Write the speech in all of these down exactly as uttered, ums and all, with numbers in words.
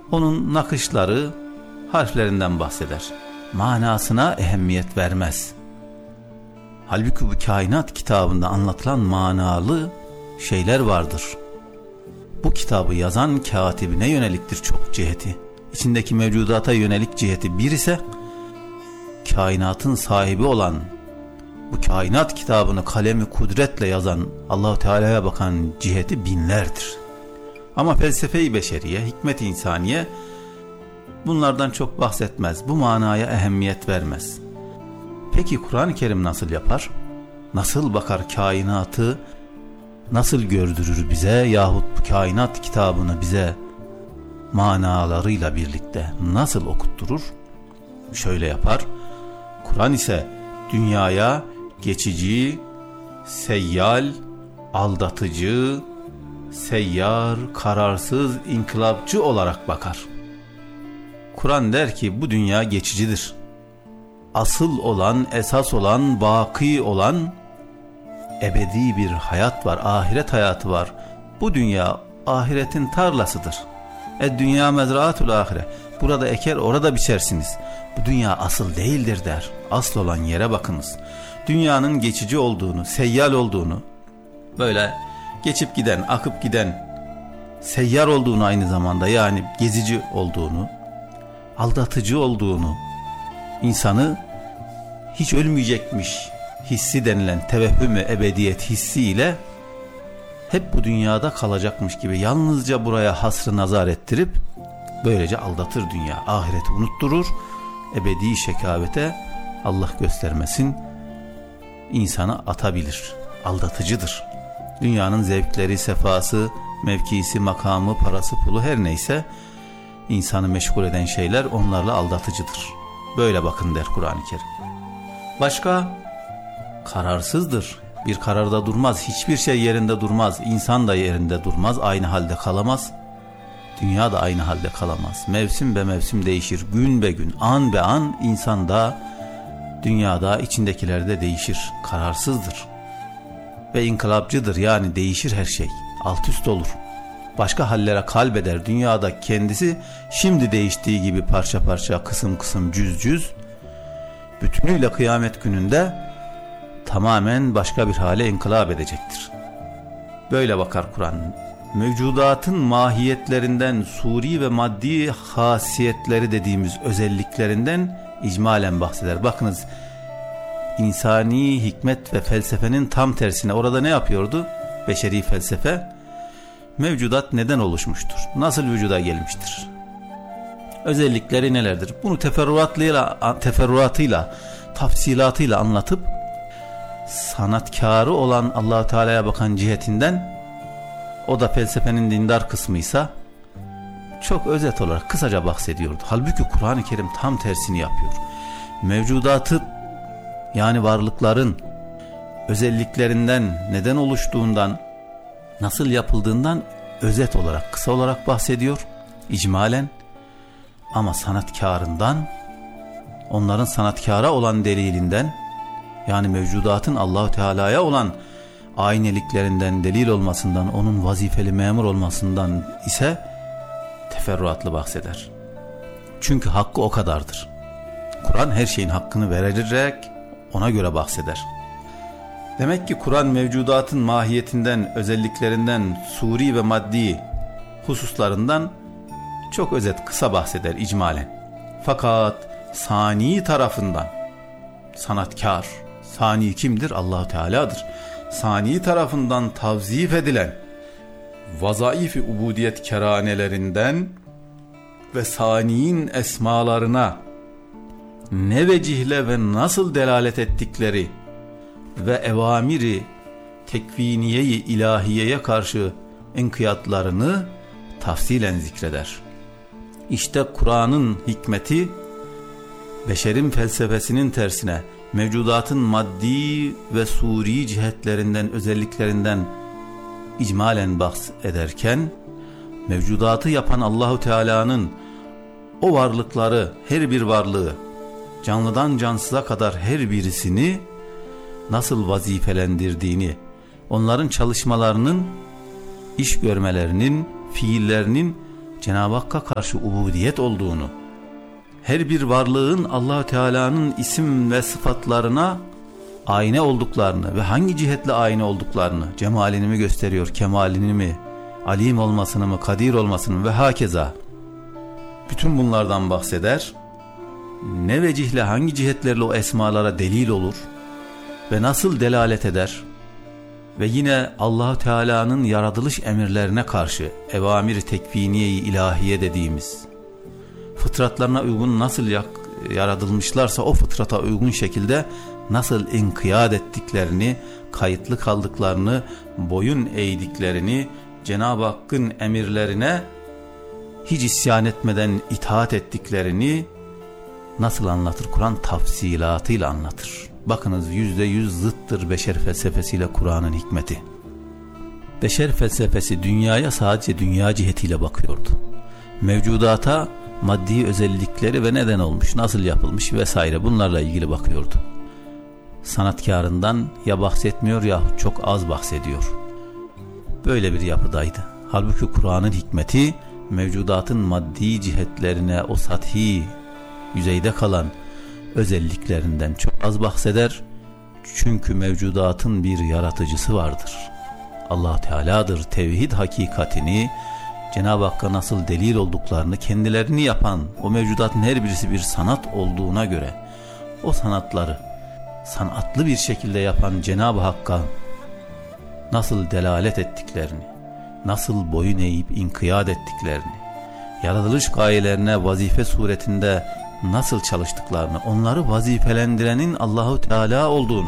onun nakışları, harflerinden bahseder. Manasına ehemmiyet vermez. Halbuki bu kainat kitabında anlatılan manalı şeyler vardır. Bu kitabı yazan katibine yöneliktir çok ciheti. İçindeki mevcudata yönelik ciheti bir ise, kainatın sahibi olan, bu kainat kitabını kalemi kudretle yazan Allah-u Teala'ya bakan ciheti binlerdir. Ama felsefe-i beşeriye, hikmet-i insaniye bunlardan çok bahsetmez. Bu manaya ehemmiyet vermez. Peki Kur'an-ı Kerim nasıl yapar? Nasıl bakar kainatı, nasıl gördürür bize yahut bu kainat kitabını bize manalarıyla birlikte nasıl okutturur? Şöyle yapar. Kur'an ise dünyaya geçici, seyyal, aldatıcı, seyyar, kararsız, inkılapçı olarak bakar. Kur'an der ki bu dünya geçicidir. Asıl olan, esas olan, baki olan ebedi bir hayat var, ahiret hayatı var. Bu dünya ahiretin tarlasıdır. E dünya mezraatul ahire. Burada eker, orada biçersiniz. Bu dünya asıl değildir der. Asıl olan yere bakınız. Dünyanın geçici olduğunu, seyyal olduğunu, böyle geçip giden, akıp giden, seyyar olduğunu, aynı zamanda yani gezici olduğunu, aldatıcı olduğunu, insanı hiç ölmeyecekmiş hissi denilen tevehhüm-i ebediyet hissiyle hep bu dünyada kalacakmış gibi yalnızca buraya hasrı nazar ettirip böylece aldatır dünya. Ahireti unutturur, ebedi şekavete Allah göstermesin insanı atabilir. Aldatıcıdır. Dünyanın zevkleri, sefası, mevkisi, makamı, parası, pulu her neyse insanı meşgul eden şeyler onlarla aldatıcıdır. Böyle bakın der Kur'an-ı Kerim. Başka, kararsızdır. Bir kararda durmaz. Hiçbir şey yerinde durmaz. İnsan da yerinde durmaz. Aynı halde kalamaz. Dünya da aynı halde kalamaz. Mevsim be mevsim değişir. Gün be gün, an be an insan da, dünyada, içindekiler de değişir. Kararsızdır. Ve inkılapçıdır. Yani değişir her şey. Alt üst olur. Başka hallere kalbeder. Dünyada kendisi şimdi değiştiği gibi parça parça, kısım kısım, cüz cüz, bütünüyle kıyamet gününde tamamen başka bir hale inkılap edecektir. Böyle bakar Kur'an. Mevcudatın mahiyetlerinden, suri ve maddi hasiyetleri dediğimiz özelliklerinden icmalen bahseder. Bakınız, insani hikmet ve felsefenin tam tersine orada ne yapıyordu? Beşeri felsefe, mevcudat neden oluşmuştur? Nasıl vücuda gelmiştir? Özellikleri nelerdir? Bunu teferruatıyla, teferruatıyla, tafsilatıyla anlatıp sanatkarı olan Allah-u Teala'ya bakan cihetinden, o da felsefenin dindar kısmıysa, çok özet olarak kısaca bahsediyordu. Halbuki Kur'an-ı Kerim tam tersini yapıyor. Mevcudatı, yani varlıkların özelliklerinden, neden oluştuğundan, nasıl yapıldığından özet olarak, kısa olarak bahsediyor icmalen. Ama sanatkarından, onların sanatkara olan delilinden, yani mevcudatın Allah-u Teala'ya olan ayneliklerinden, delil olmasından, onun vazifeli memur olmasından ise teferruatlı bahseder. Çünkü hakkı o kadardır. Kur'an her şeyin hakkını vererek ona göre bahseder. Demek ki Kur'an mevcudatın mahiyetinden, özelliklerinden, suri ve maddi hususlarından çok özet, kısa bahseder icmalen. Fakat sani tarafından, sanatkar, sani kimdir? Allah-u Teala'dır. Sani tarafından tavzif edilen vazaif-i ubudiyet keranelerinden ve saniyin esmalarına ne vecihle ve nasıl delalet ettikleri ve evamiri tekviniye-i ilahiyeye karşı inkiyatlarını tafsilen zikreder. İşte Kur'an'ın hikmeti, beşerin felsefesinin tersine mevcudatın maddi ve suri cihetlerinden, özelliklerinden icmalen bahsederken, mevcudatı yapan Allahu Teala'nın o varlıkları, her bir varlığı, canlıdan cansıza kadar her birisini nasıl vazifelendirdiğini, onların çalışmalarının, iş görmelerinin, fiillerinin Cenab-ı Hakk'a karşı ubudiyet olduğunu, her bir varlığın Allah-u Teala'nın isim ve sıfatlarına ayna olduklarını ve hangi cihetle ayna olduklarını, cemalini mi gösteriyor, kemalini mi, alim olmasını mı, kadir olmasını mı ve hakeza, bütün bunlardan bahseder. Ne vecihle, hangi cihetlerle o esmalara delil olur ve nasıl delalet eder ve yine Allah-u Teala'nın yaratılış emirlerine karşı evamir-i tekviniye-i ilahiye dediğimiz, fıtratlarına uygun nasıl yaratılmışlarsa o fıtrata uygun şekilde nasıl inkiyat ettiklerini, kayıtlı kaldıklarını, boyun eğdiklerini, Cenab-ı Hakk'ın emirlerine hiç isyan etmeden itaat ettiklerini nasıl anlatır? Kur'an tafsilatıyla anlatır. Bakınız, yüzde yüz zıttır beşer felsefesiyle Kur'an'ın hikmeti. Beşer felsefesi dünyaya sadece dünya cihetiyle bakıyordu. Mevcudata maddi özellikleri ve neden olmuş, nasıl yapılmış vesaire, bunlarla ilgili bakıyordu. Sanatkarından ya bahsetmiyor ya çok az bahsediyor. Böyle bir yapıdaydı. Halbuki Kur'an'ın hikmeti mevcudatın maddi cihetlerine, o sathi yüzeyde kalan özelliklerinden çok az bahseder. Çünkü mevcudatın bir yaratıcısı vardır. Allah Teala'dır. Tevhid hakikatini, Cenab-ı Hakk'a nasıl delil olduklarını, kendilerini yapan, o mevcudatın her birisi bir sanat olduğuna göre o sanatları sanatlı bir şekilde yapan Cenab-ı Hakk'a nasıl delalet ettiklerini, nasıl boyun eğip inkiyat ettiklerini, yaratılış gayelerine vazife suretinde nasıl çalıştıklarını, onları vazifelendirenin Allahu Teala olduğunu,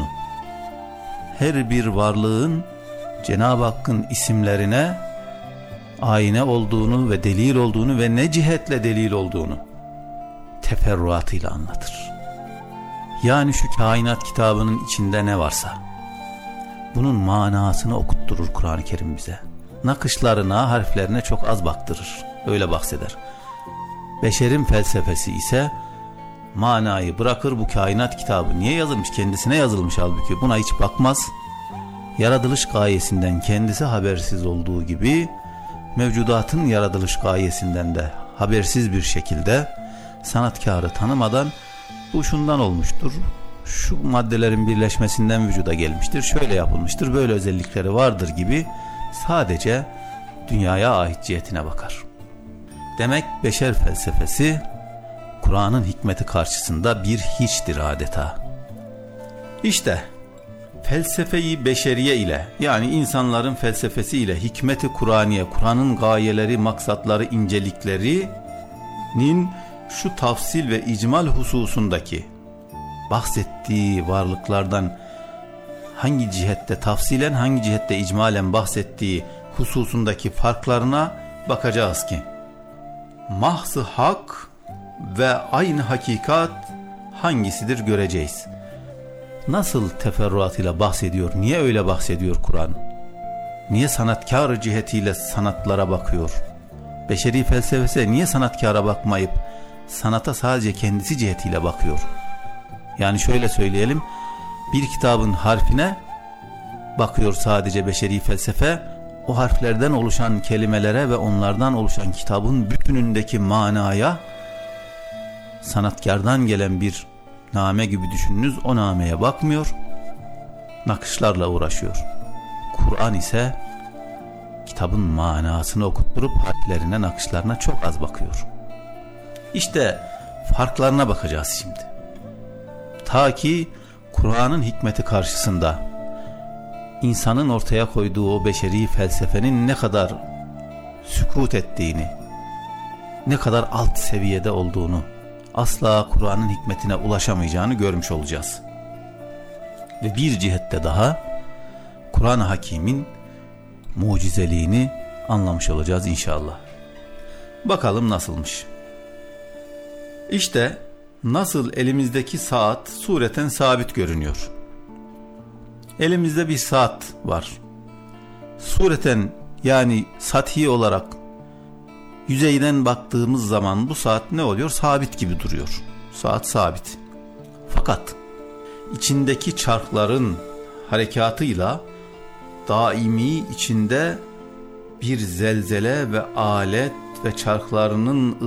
her bir varlığın Cenab-ı Hakk'ın isimlerine ayna olduğunu ve delil olduğunu ve ne cihetle delil olduğunu teferruatıyla anlatır. Yani şu kainat kitabının içinde ne varsa bunun manasını okutturur Kur'an-ı Kerim bize. Nakışlarına, harflerine çok az baktırır. Öyle bahseder. Beşerin felsefesi ise manayı bırakır, bu kainat kitabı niye yazılmış, kendisine yazılmış halbuki, buna hiç bakmaz. Yaratılış gayesinden kendisi habersiz olduğu gibi mevcudatın yaratılış gayesinden de habersiz bir şekilde sanatkarı tanımadan bu şundan olmuştur, şu maddelerin birleşmesinden vücuda gelmiştir, şöyle yapılmıştır, böyle özellikleri vardır gibi sadece dünyaya ait cihetine bakar. Demek beşer felsefesi Kur'an'ın hikmeti karşısında bir hiçtir adeta. İşte felsefeyi beşeriye ile, yani insanların felsefesi ile hikmeti Kur'aniye, Kur'an'ın gayeleri, maksatları, inceliklerinin şu tafsil ve icmal hususundaki bahsettiği varlıklardan hangi cihette tafsilen, hangi cihette icmalen bahsettiği hususundaki farklarına bakacağız ki mahz-ı hak ve aynı hakikat hangisidir göreceğiz. Nasıl teferruatıyla bahsediyor, niye öyle bahsediyor Kur'an? Niye sanatkar cihetiyle sanatlara bakıyor? Beşeri felsefesi niye sanatkara bakmayıp sanata sadece kendisi cihetiyle bakıyor? Yani şöyle söyleyelim, bir kitabın harfine bakıyor sadece beşeri felsefe, o harflerden oluşan kelimelere ve onlardan oluşan kitabın bütünündeki manaya sanatkardan gelen bir name gibi düşününüz, o nameye bakmıyor, nakışlarla uğraşıyor. Kur'an ise kitabın manasını okutturup harflerine, nakışlarına çok az bakıyor. İşte farklarına bakacağız şimdi. Ta ki Kur'an'ın hikmeti karşısında insanın ortaya koyduğu o beşeri felsefenin ne kadar sükut ettiğini, ne kadar alt seviyede olduğunu, asla Kur'an'ın hikmetine ulaşamayacağını görmüş olacağız. Ve bir cihette daha Kur'an-ı Hakîm'in mucizeliğini anlamış olacağız inşallah. Bakalım nasılmış. İşte nasıl elimizdeki saat sureten sabit görünüyor. Elimizde bir saat var. Sureten, yani sathi olarak yüzeyden baktığımız zaman bu saat ne oluyor? Sabit gibi duruyor. Saat sabit. Fakat içindeki çarkların harekatıyla daimi içinde bir zelzele ve alet ve çarklarının